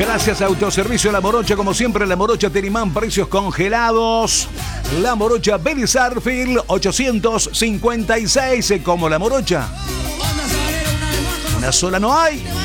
Gracias a Autoservicio La Morocha, como siempre, La Morocha Terimán, precios congelados. La Morocha Belisarfield 856, como La Morocha. Una sola no hay.